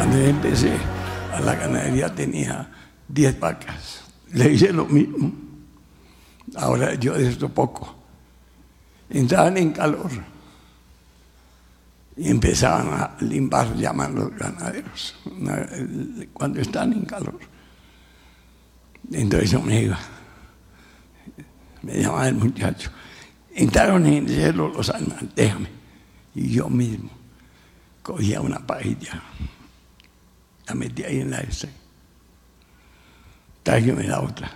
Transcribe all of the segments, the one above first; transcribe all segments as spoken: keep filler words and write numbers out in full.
Cuando yo empecé a la ganadería tenía diez vacas. Le hice lo mismo. Ahora yo de esto poco. Entraban en calor y empezaban a limbar, llaman los ganaderos, cuando están en calor. Entonces yo me iba, me llamaba el muchacho. Entraron en el cielo los animales, déjame. Y yo mismo cogía una pajilla, la metía ahí en la esta, tráigame la otra.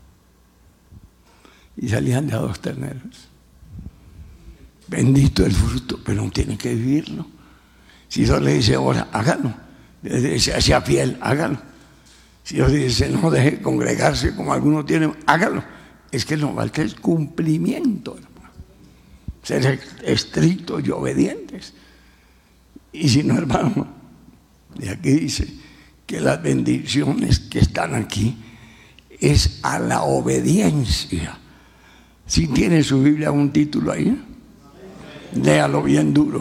Y salían de a dos terneros. Bendito el fruto, pero no tiene que vivirlo. Si Dios le dice ahora, hágalo. Le dice, sea fiel, hágalo. Si Dios dice, no deje congregarse como algunos tienen, hágalo. Es que no falta el cumplimiento, hermano. Ser estrictos y obedientes. Y si no, hermano, de aquí dice que las bendiciones que están aquí es a la obediencia. Si tiene su Biblia un título ahí, léalo bien duro.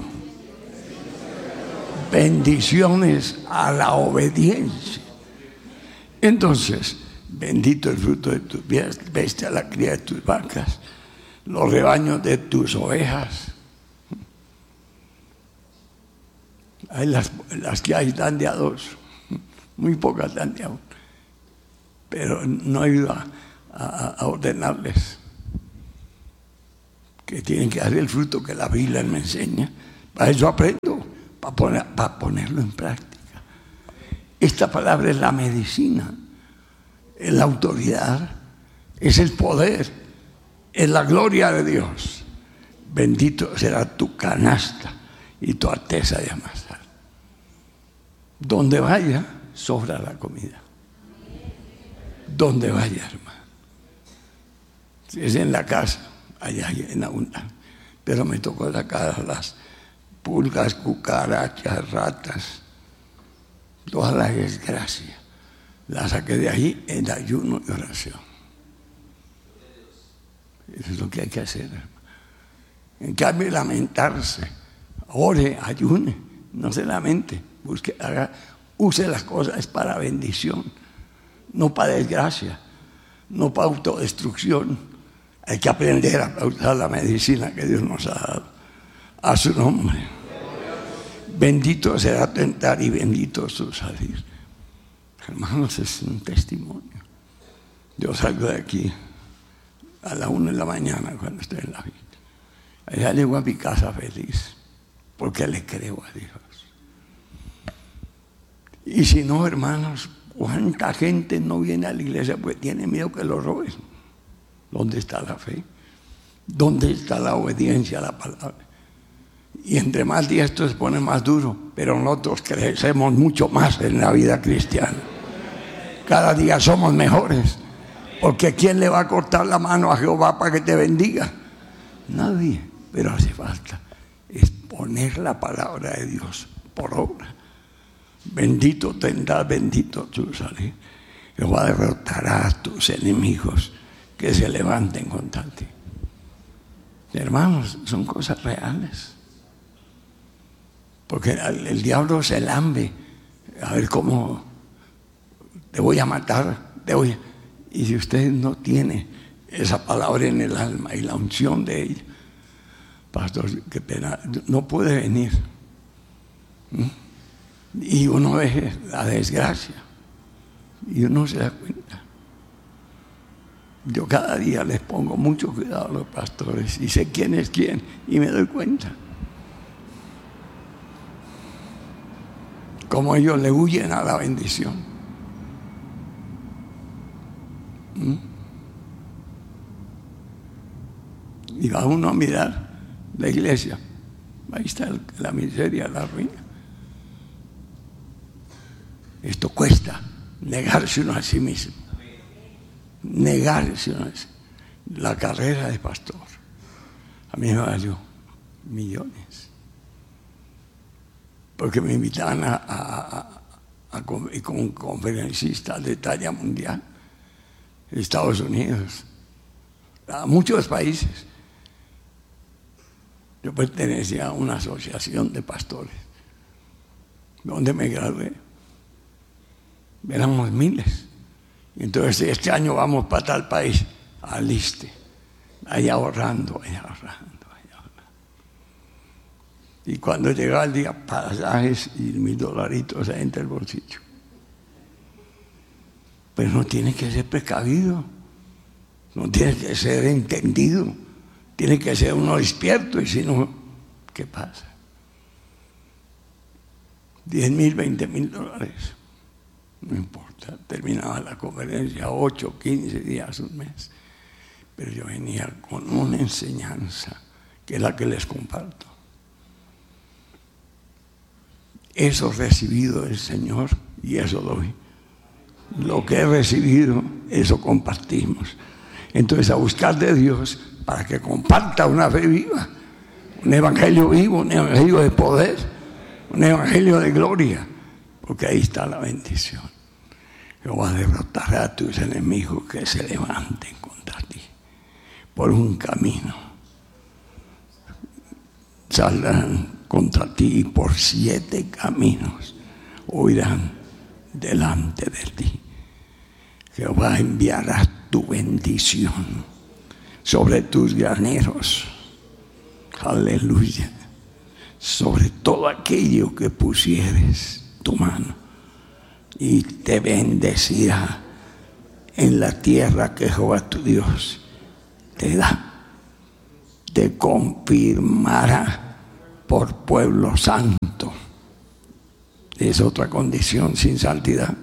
Bendiciones a la obediencia. Entonces, bendito el fruto de tus pies, bestia la cría de tus vacas, los rebaños de tus ovejas. Hay las, las que hay dan de a dos, muy pocas dan de a uno, pero no he ido a, a, a ordenarles que tienen que dar el fruto que la Biblia me enseña. Para eso aprendo, para, poner, para ponerlo en práctica. Esta palabra es la medicina, es la autoridad, es el poder, es la gloria de Dios. Bendito será tu canasta y tu arteza de amasar. Donde vaya, sobra la comida. Donde vaya, hermano. Si es en la casa, allá en abundancia. Pero me tocó sacar a las pulgas, cucarachas, ratas, toda la desgracia. La saqué de ahí en ayuno y oración. Eso es lo que hay que hacer, hermano. En cambio, lamentarse, ore, ayune, no se lamente, busque, haga, use las cosas para bendición, no para desgracia, no para autodestrucción. Hay que aprender a usar la medicina que Dios nos ha dado. A su nombre. Bendito será tu entrar y bendito su salir. Hermanos, es un testimonio. Yo salgo de aquí a la una de la mañana cuando estoy en la vida. Allá llego a mi casa feliz, porque le creo a Dios. Y si no, hermanos, ¿cuánta gente no viene a la iglesia porque tiene miedo que lo roben? ¿Dónde está la fe? ¿Dónde está la obediencia a la palabra? Y entre más días esto se pone más duro, pero nosotros crecemos mucho más en la vida cristiana. Cada día somos mejores, porque ¿quién le va a cortar la mano a Jehová para que te bendiga? Nadie, pero hace falta es poner la palabra de Dios por obra. Bendito tendrás, bendito tu salir. Jehová derrotará a tus enemigos que se levanten contra ti. Hermanos, son cosas reales. Porque el, el diablo se lambe. A ver cómo te voy a matar, te voy a... Y si usted no tiene esa palabra en el alma y la unción de ella, pastor, qué pena, no puede venir. ¿Mm? Y uno ve la desgracia y uno se da cuenta. Yo cada día les pongo mucho cuidado a los pastores y sé quién es quién y me doy cuenta. Como ellos le huyen a la bendición. ¿Mm? Y va uno a mirar la iglesia. Ahí está la miseria, la ruina. Esto cuesta negarse uno a sí mismo. Negarse uno a sí. La carrera de pastor a mí me valió millones. Porque me invitaban a, a, a, a con, con conferencistas de talla mundial, Estados Unidos, a muchos países. Yo pertenecía a una asociación de pastores, donde me gradué. éramos miles. Y entonces este año vamos para tal país, aliste, ahí ahorrando, ahí ahorrando, ahí ahorrando. Y cuando llegaba el día, pasajes y mil dolaritos ahí entre el bolsillo. Pero no tiene que ser precavido, no tiene que ser entendido, tiene que ser uno despierto, y si no, ¿qué pasa? diez mil, veinte mil dólares, no importa, terminaba la conferencia, ocho, quince días, un mes, pero yo venía con una enseñanza que es la que les comparto. Eso recibido del Señor y eso doy. Lo que he recibido, eso compartimos. Entonces, a buscar de Dios para que comparta una fe viva, un evangelio vivo, un evangelio de poder, un evangelio de gloria, porque ahí está la bendición. Jehová derrotará a tus enemigos que se levanten contra ti. Por un camino saldrán contra ti, y por siete caminos huirán delante de ti. Jehová enviará tu bendición sobre tus graneros. Aleluya. Sobre todo aquello que pusieres tu mano, y te bendecirá en la tierra que Jehová tu Dios te da. Te confirmará por pueblo santo. Es otra condición, sin santidad.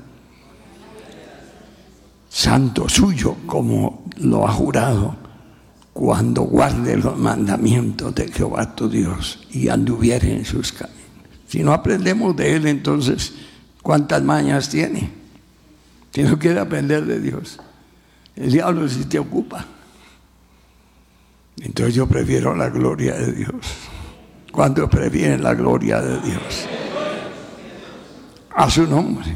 Santo suyo, como lo ha jurado, cuando guarde los mandamientos de Jehová tu Dios y anduviere en sus caminos. Si no aprendemos de él, entonces, ¿cuántas mañas tiene? Si no quiere aprender de Dios, el diablo sí te ocupa. Entonces yo prefiero la gloria de Dios. ¿Cuántos prefieren la gloria de Dios? A su nombre.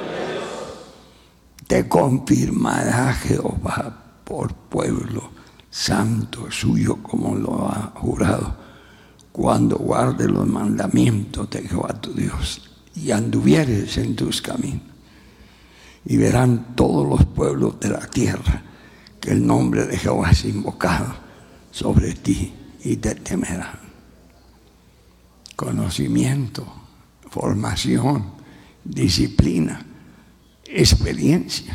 Te confirmará Jehová por pueblo santo suyo, como lo ha jurado, cuando guarde los mandamientos de Jehová tu Dios y anduvieres en tus caminos. Y verán todos los pueblos de la tierra que el nombre de Jehová es invocado sobre ti, y te temerán. Conocimiento, formación, disciplina, experiencia.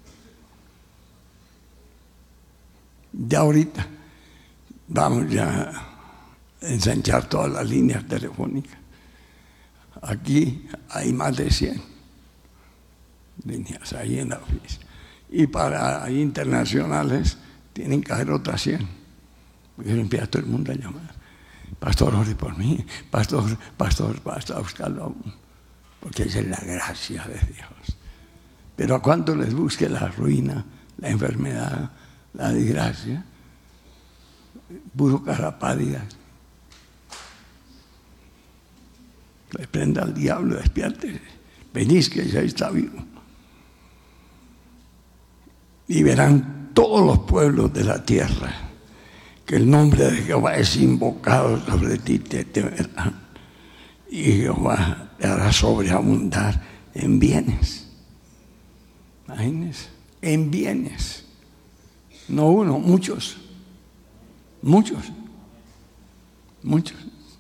Ya ahorita vamos ya a ensanchar todas las líneas telefónicas. Aquí hay más de cien líneas ahí en la oficina. Y para internacionales tienen que haber otras cien. Porque empieza todo el mundo a llamar. Pastor, ore por mí. Pastor, pastor, pastor, a buscarlo aún. Porque esa es la gracia de Dios. Pero a cuánto les busque la ruina, la enfermedad, la desgracia, puro carapádidas. Le prenda al diablo, despierte, venís que ya está vivo. Y verán todos los pueblos de la tierra que el nombre de Jehová es invocado sobre ti, te temerán. Y Jehová te hará sobreabundar en bienes. Imagínense, en bienes. No uno, muchos. Muchos. Muchos.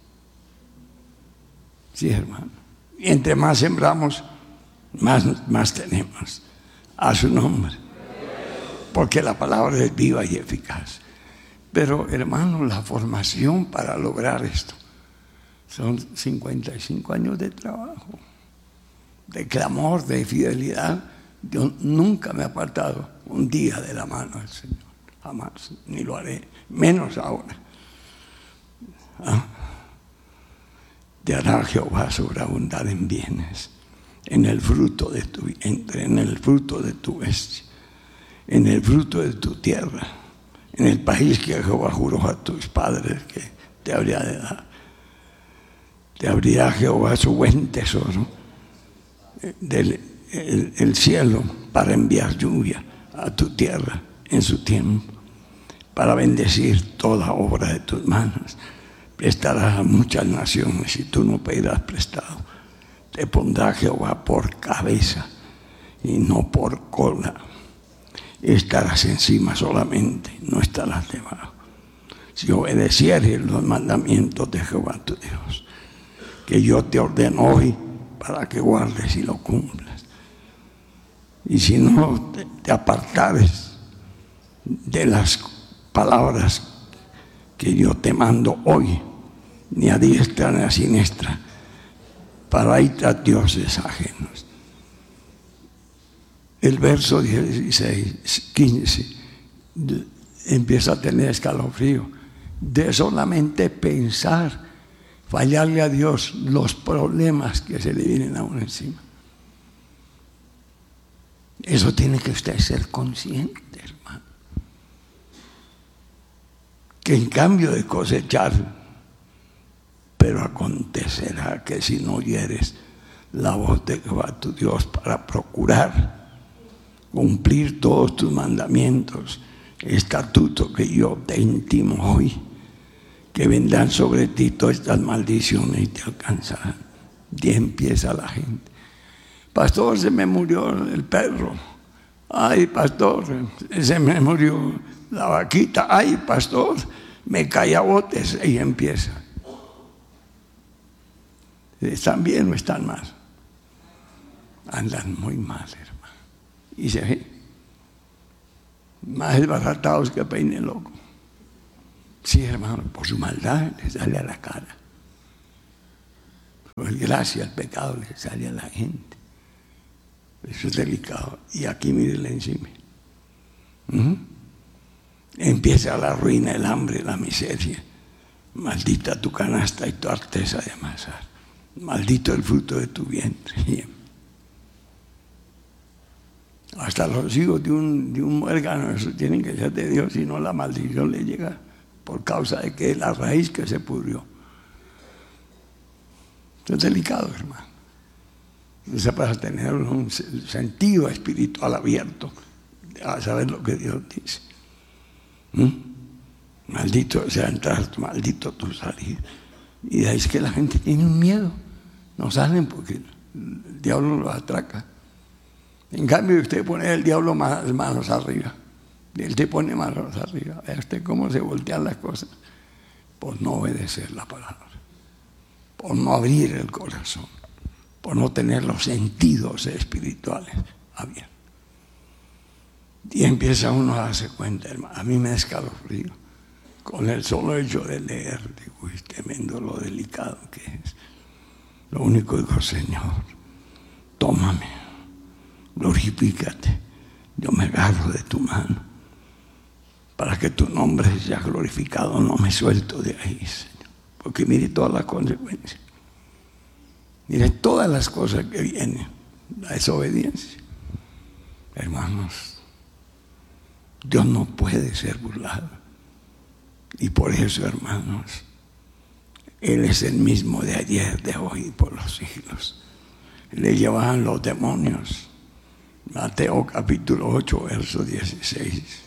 Sí, hermano. Y entre más sembramos, más, más tenemos. A su nombre. Porque la palabra es viva y eficaz. Pero, hermano, la formación para lograr esto son cincuenta y cinco años de trabajo, de clamor, de fidelidad. Yo nunca me he apartado un día de la mano del Señor. Jamás, ni lo haré, menos ahora. ¿Ah? Te hará Jehová sobreabundar en bienes, en el fruto de tu vientre, en el fruto de tu bestia, en el fruto de tu tierra, en el país que Jehová juró a tus padres que te habría de dar. Te abrirá Jehová su buen tesoro del el, el cielo para enviar lluvia a tu tierra en su tiempo, para bendecir toda obra de tus manos. Prestarás a muchas naciones y tú no pedirás prestado. Te pondrá Jehová por cabeza y no por cola. Estarás encima solamente, no estarás debajo. Si obedecieres los mandamientos de Jehová tu Dios, que yo te ordeno hoy para que guardes y lo cumplas. Y si no te, te apartares de las palabras que yo te mando hoy, ni a diestra ni a siniestra, para ir a dioses ajenos. El verso dieciséis, quince empieza a tener escalofrío de solamente pensar fallarle a Dios los problemas que se le vienen a uno encima. Eso tiene que usted ser consciente, hermano. Que en cambio de cosechar, pero acontecerá que si no oyeres la voz de Jehová tu Dios para procurar cumplir todos tus mandamientos, estatutos que yo te intimo hoy, que vendrán sobre ti todas estas maldiciones y te alcanzarán. Y empieza la gente. Pastor, se me murió el perro. Ay, pastor, se me murió la vaquita. Ay, pastor, me caí a botes. Y empieza. ¿Están bien o están mal? Andan muy mal, hermano. Y se ve más desbaratados que peine loco. Sí, hermano, por su maldad le sale a la cara. Por gracia al pecado le sale a la gente. Eso es delicado. Y aquí mírenle encima. ¿Mm? Empieza la ruina, el hambre, la miseria. Maldita tu canasta y tu arteza de amasar. Maldito el fruto de tu vientre. Hasta los hijos de un, de un muérgano, eso tienen que ser de Dios, si no la maldición le llega por causa de que la raíz que se pudrió. Esto es delicado, hermano. Entonces, para tener un sentido espiritual abierto, a saber lo que Dios dice. ¿Mm? Maldito sea entrar, maldito tu salir. Y de ahí es que la gente tiene un miedo. No salen porque el diablo los atraca. En cambio, usted pone el diablo manos, manos arriba. Y él te pone manos arriba. Vea usted cómo se voltean las cosas. Por no obedecer la palabra. Por no abrir el corazón. Por no tener los sentidos espirituales abiertos. Y empieza uno a darse cuenta, hermano. A mí me da escalofrío. Con el solo hecho de leer, digo, uy, tremendo lo delicado que es. Lo único digo, Señor, tómame, glorifícate, yo me agarro de tu mano, para que tu nombre sea glorificado, no me suelto de ahí, Señor, porque mire todas las consecuencias, mire todas las cosas que vienen, la desobediencia. Hermanos, Dios no puede ser burlado, y por eso, hermanos, Él es el mismo de ayer, de hoy y por los siglos. Le llevaban los demonios. Mateo capítulo ocho, verso dieciséis.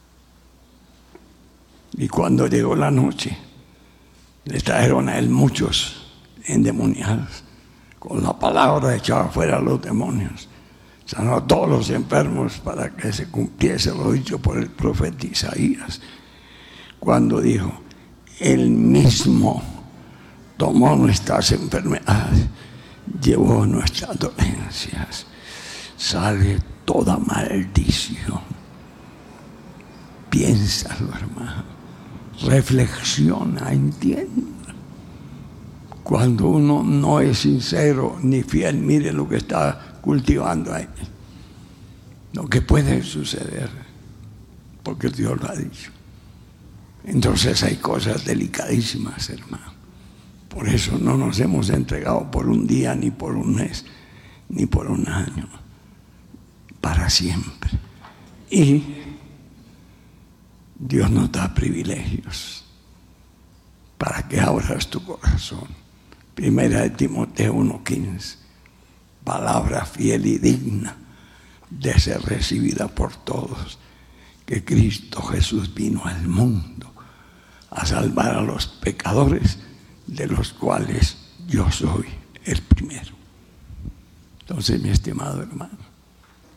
Y cuando llegó la noche, le trajeron a él muchos endemoniados. Con la palabra echaba fuera a los demonios. Sanó a todos los enfermos para que se cumpliese lo dicho por el profeta Isaías. Cuando dijo, él mismo tomó nuestras enfermedades, llevó nuestras dolencias, sale toda maldición. Piénsalo, hermano, reflexiona, entienda. Cuando uno no es sincero ni fiel, mire lo que está cultivando ahí, lo que puede suceder, porque Dios lo ha dicho. Entonces hay cosas delicadísimas, hermano. Por eso no nos hemos entregado por un día, ni por un mes, ni por un año. Para siempre. Y Dios nos da privilegios para que abras tu corazón. Primera de Timoteo uno quince. Palabra fiel y digna de ser recibida por todos. Que Cristo Jesús vino al mundo a salvar a los pecadores, de los cuales yo soy el primero. Entonces, mi estimado hermano,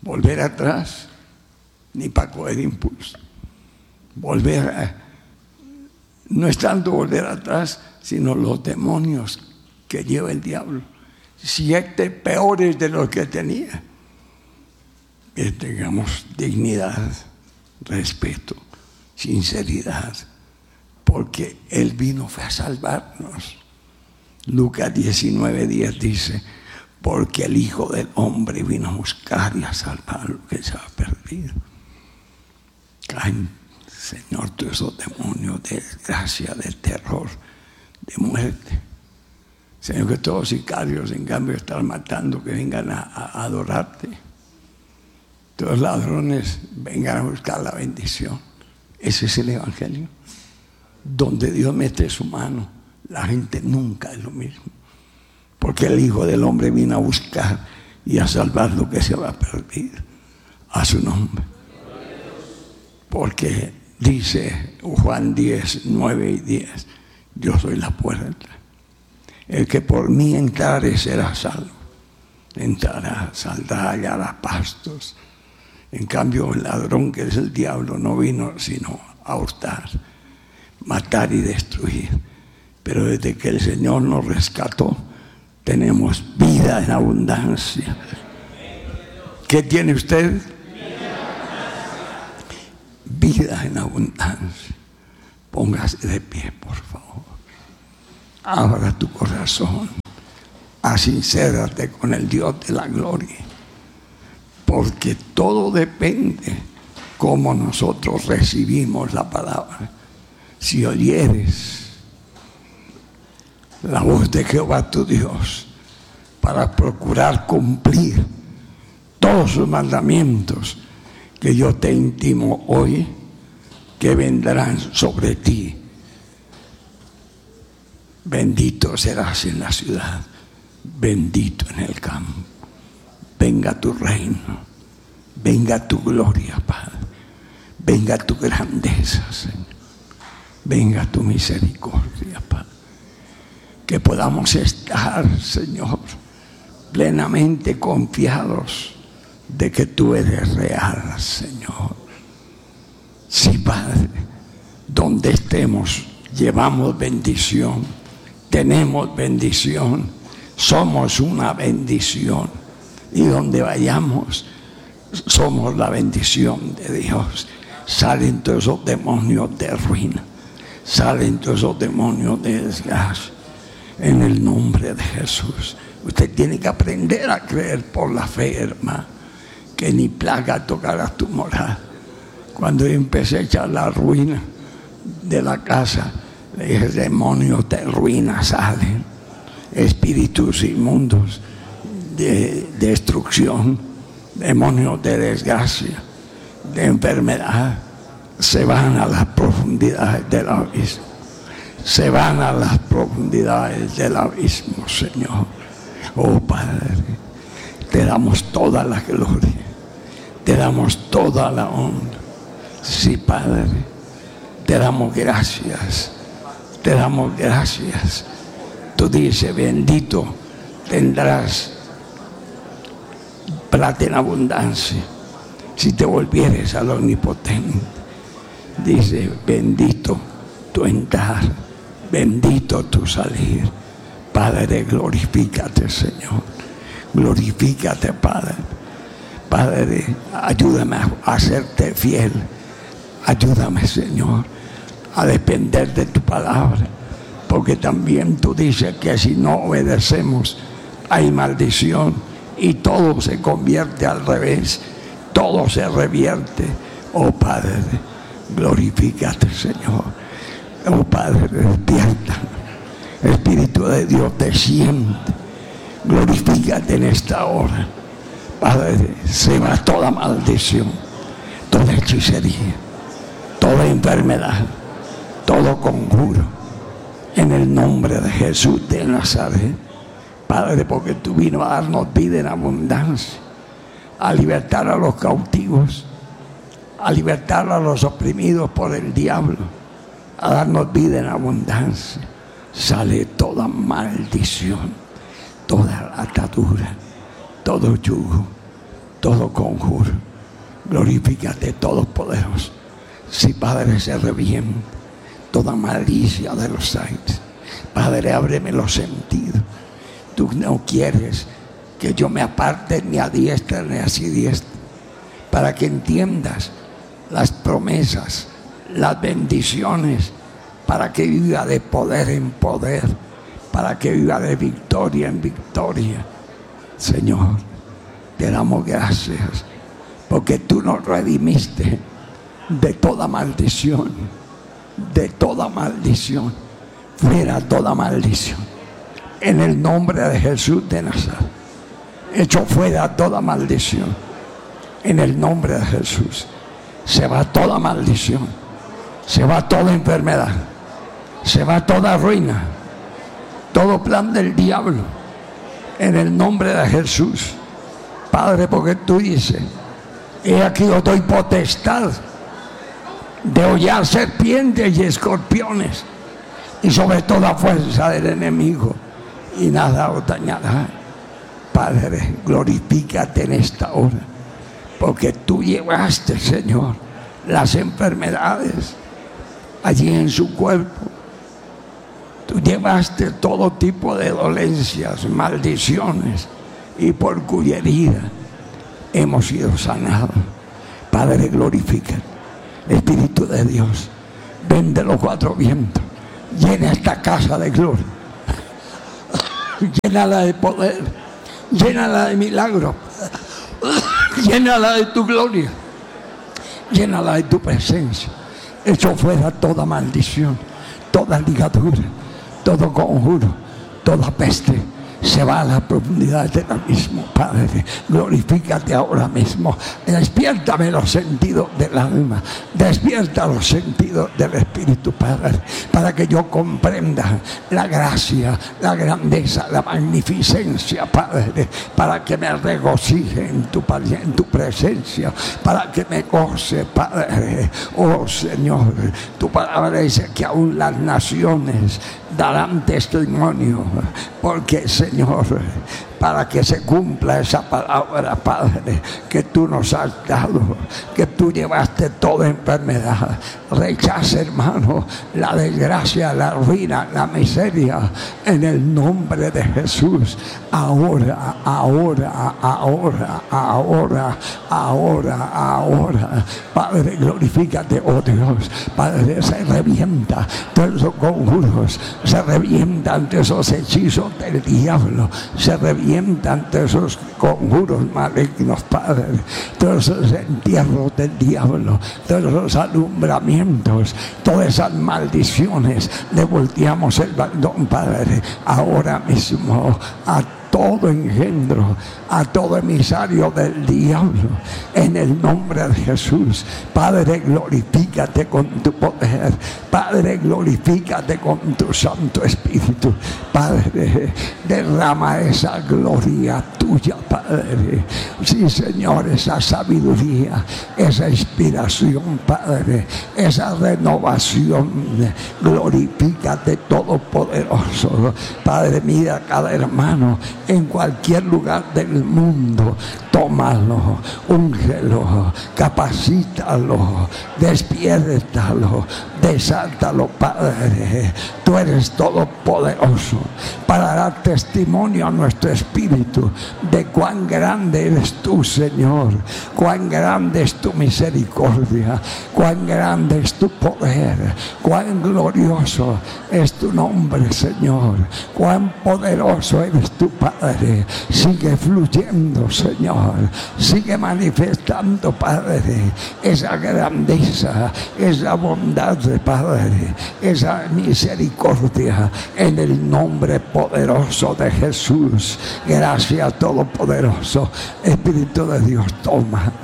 volver atrás, ni para coger impulso. Volver a, no es tanto volver atrás, sino los demonios que lleva el diablo. Siete peores de los que tenía. Que tengamos dignidad, respeto, sinceridad, porque Él vino fue a salvarnos. Lucas diecinueve diez dice, porque el Hijo del Hombre vino a buscar y a salvar lo que se ha perdido. Caen, Señor, todos esos demonios de desgracia, de terror, de muerte. Señor, que todos los sicarios, en cambio, están matando, que vengan a, a adorarte. Todos los ladrones vengan a buscar la bendición. Ese es el Evangelio. Donde Dios mete su mano, la gente nunca es lo mismo. Porque el Hijo del Hombre vino a buscar y a salvar lo que se va a perder. A su nombre. Porque dice Juan diez, nueve y diez, yo soy la puerta. El que por mí entrare será salvo. Entrará, saldrá, hallará pastos. En cambio, el ladrón, que es el diablo, no vino sino a hurtar, matar y destruir. Pero desde que el Señor nos rescató, tenemos vida en abundancia. ¿Qué tiene usted? Vida en abundancia. Póngase de pie, por favor. Abra tu corazón. Asincérate con el Dios de la gloria. Porque todo depende cómo nosotros recibimos la palabra. Si oyeres la voz de Jehová tu Dios para procurar cumplir todos sus mandamientos que yo te intimo hoy, que vendrán sobre ti. Bendito serás en la ciudad, bendito en el campo. Venga tu reino, venga tu gloria, Padre. Venga tu grandeza, Señor. Venga tu misericordia, Padre. Que podamos estar, Señor, plenamente confiados de que tú eres real, Señor. Sí, Padre, donde estemos, llevamos bendición, tenemos bendición, somos una bendición. Y donde vayamos, somos la bendición de Dios. Salen todos esos demonios de ruina, salen todos esos demonios de desgracia. En el nombre de Jesús. Usted tiene que aprender a creer por la fe, hermano, que ni plaga tocará tu morada. Cuando yo empecé a echar la ruina de la casa, le dije, demonios de ruina salen, espíritus inmundos de destrucción, demonios de desgracia, de enfermedad, se van a las profundidades del abismo. Se van a las profundidades del abismo, Señor. Oh Padre, te damos toda la gloria, te damos toda la honra. Sí, Padre, te damos gracias, te damos gracias. Tú dices, bendito tendrás plata en abundancia si te volvieres al Omnipotente. Dice, bendito tu entrar, bendito tu salir. Padre, glorifícate, Señor. Glorifícate, Padre. Padre, ayúdame a hacerte fiel. Ayúdame, Señor, a depender de tu palabra. Porque también tú dices que si no obedecemos, hay maldición. Y todo se convierte al revés. Todo se revierte. Oh Padre, glorifícate, Señor. Oh Padre, despierta. Espíritu de Dios, desciende. Glorifícate en esta hora. Padre, se va toda maldición, toda hechicería, toda enfermedad, todo conjuro. En el nombre de Jesús de Nazaret. Padre, porque tú vino a darnos vida en abundancia, a libertar a los cautivos, a libertar a los oprimidos por el diablo, a darnos vida en abundancia. Sale toda maldición, toda atadura, todo yugo, todo conjuro. Glorifícate, Todopoderoso. Sí, Padre, se revienta toda malicia de los aires. Padre, ábreme los sentidos. Tú no quieres que yo me aparte ni a diestra ni a siniestra, para que entiendas las promesas, las bendiciones, para que viva de poder en poder, para que viva de victoria en victoria. Señor, te damos gracias porque tú nos redimiste de toda maldición, de toda maldición, fuera toda maldición. En el nombre de Jesús de Nazaret, hecho fuera toda maldición. En el nombre de Jesús, se va toda maldición, se va toda enfermedad, se va toda ruina, todo plan del diablo. En el nombre de Jesús, Padre, porque tú dices, he aquí os doy potestad de hollar serpientes y escorpiones y sobre toda fuerza del enemigo, y nada os dañará. Padre, glorifícate en esta hora, porque tú llevaste, Señor, las enfermedades allí en su cuerpo. Tú llevaste todo tipo de dolencias, maldiciones, y por cuya herida hemos sido sanados. Padre, glorifícate. Espíritu de Dios, ven de los cuatro vientos, llena esta casa de gloria, llénala de poder, llénala de milagros, llénala de tu gloria, llénala de tu presencia. Echo fuera toda maldición, toda ligadura, todo conjuro, toda peste. Se va a la profundidad del abismo. Padre, glorifícate ahora mismo. Despiértame los sentidos del alma, despierta los sentidos del Espíritu, Padre, para que yo comprenda la gracia, la grandeza, la magnificencia, Padre, para que me regocije en tu, en tu presencia, para que me goce, Padre. Oh Señor, tu palabra dice que aún las naciones darán testimonio, porque Señor, para que se cumpla esa palabra, Padre, que tú nos has dado, que tú llevaste toda enfermedad. Rechaza, hermano, la desgracia, la ruina, la miseria, en el nombre de Jesús. Ahora, ahora, ahora, ahora, ahora, ahora. Padre, glorifícate, oh Dios. Padre, se revienta todos esos conjuros, se revientan esos hechizos del diablo, se revientan ante esos conjuros malignos, Padre, todos esos entierros del diablo, todos esos alumbramientos, todas esas maldiciones. Le volteamos el baldón, Padre, ahora mismo a todo engendro, a todo emisario del diablo, en el nombre de Jesús. Padre, glorifícate con tu poder. Padre, glorifícate con tu Santo Espíritu. Padre, derrama esa gloria tuya, Padre. Sí, Señor, esa sabiduría, esa inspiración, Padre, esa renovación. Glorifícate, Todopoderoso. Padre, mira a cada hermano en cualquier lugar del mundo. Tómalo, úngelo, capacítalo, despiértalo, desátalo, Padre. Tú eres todopoderoso para dar testimonio a nuestro espíritu de cuán grande eres tú, Señor, cuán grande es tu misericordia, cuán grande es tu poder, cuán glorioso es tu nombre, Señor, cuán poderoso eres tu Padre. Sigue fluyendo, Señor, sigue manifestando, Padre, esa grandeza, esa bondad de Padre, esa misericordia, en el nombre poderoso de Jesús. Gracias, Todopoderoso. Espíritu de Dios, toma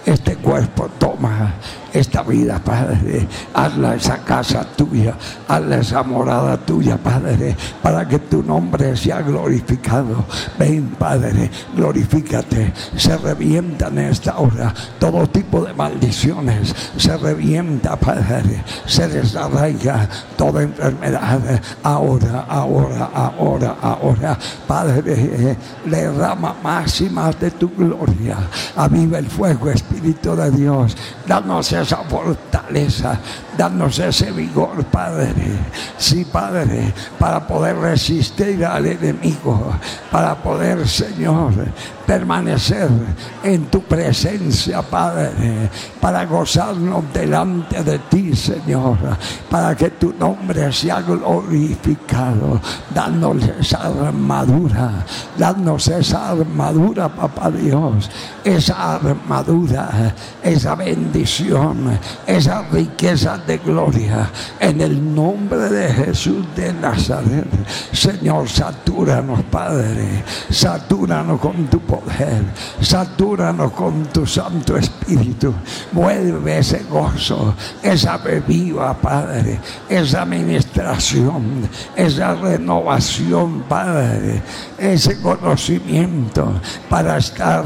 este cuerpo, toma esta vida, Padre, hazla esa casa tuya, hazla esa morada tuya, Padre, para que tu nombre sea glorificado. Ven, Padre, glorifícate. Se revienta en esta hora todo tipo de maldiciones, se revienta, Padre, se desarraiga toda enfermedad, ahora, ahora, ahora, ahora, Padre, derrama más y más de tu gloria, aviva el fuego, Espíritu de Dios, danos esa fortaleza, danos ese vigor, Padre, sí, Padre, para poder resistir al enemigo, para poder, Señor, permanecer en tu presencia, Padre, para gozarnos delante de ti, Señor, para que tu nombre sea glorificado. Danos esa armadura, danos esa armadura, Papá Dios, esa armadura, esa bendición, esa riqueza de gloria, en el nombre de Jesús de Nazaret. Señor, satúranos, Padre, satúranos con tu poder, satúranos con tu Santo Espíritu. Vuelve ese gozo, esa bebida, Padre, esa administración, esa renovación, Padre, ese conocimiento para estar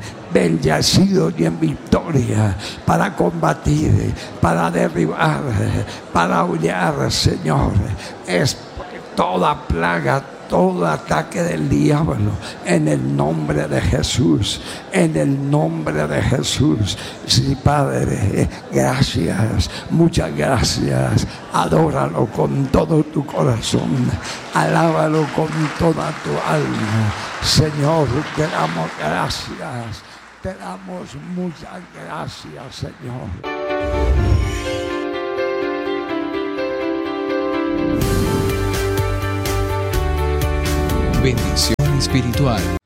bendecidos y en victoria, para combatir, para derribar, para hollar, Señor, es toda plaga, todo ataque del diablo, en el nombre de Jesús, en el nombre de Jesús. Sí, Padre, gracias, muchas gracias. Adóralo con todo tu corazón, alábalo con toda tu alma. Señor, te damos gracias, te damos muchas gracias, Señor. Bendición espiritual.